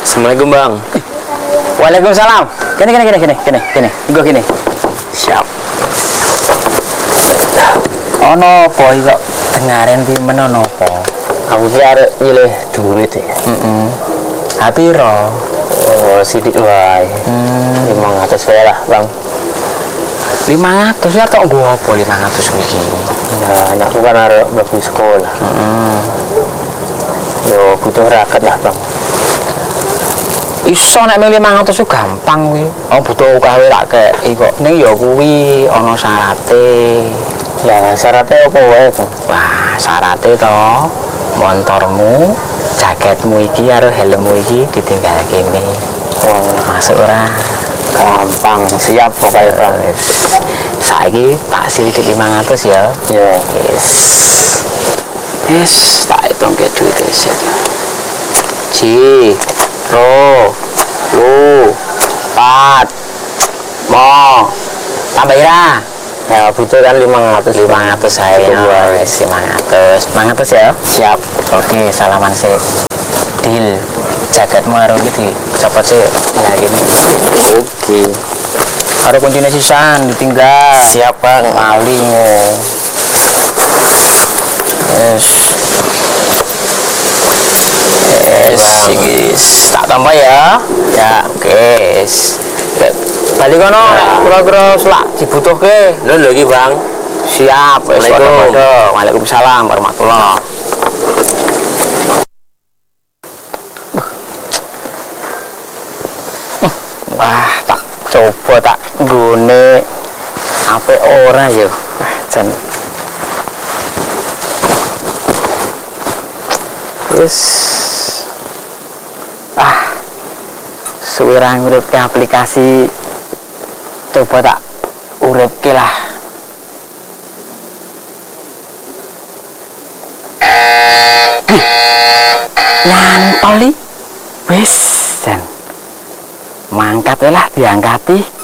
Assalamualaikum bang. Waalaikumsalam. Gini. Gue gini. Siap. Ono apa kok dengarin pimen ono apa? Aku sih arek nyilih duit ya. Apiro? Oh sidik wae. 500 wae lah bang. 500 ya tok gua apa 500 iki. Ya anakku kan arek bagus sekolah. Yo butuh raket lah bang. Iso nek 500 ku gampang kuwi. Oh butuh gawe tak kei kok. Ning ya kuwi ana syarate. Lah syaratnya apa wae bang? Wah, syarate to montormu, jaketmu iki karo helmmu iki ditinggal kene. Wah Masuk ora? gampang, siap pokoknya bang. Saiki tak silik 500 ya. Ya. Yes, tak hitung ke duit sih. Ji, ro, lu, pat, mo, tambah ira. Ya butuh kan 500 saya, 500 ya. Siap. Oke, salaman sih. Deal. Jaketmu harus gitu. Copot sih. Nah gini. Oke. Harus kuncinya sisan ditinggal. Siap bang. Maling. Yes, tak tambah ya. Ya, oke. Balik kono, kira-kira selak dibutuhke. Lho iki bang. Siap. Assalamualaikum. Waalaikumsalam warahmatullah. Wah, tak coba tak nggone apa ora ya. Jan. Wis suwirang urip ke aplikasi coba tak urip ke lah. Nyantol wis jan mangkat lah diangkati.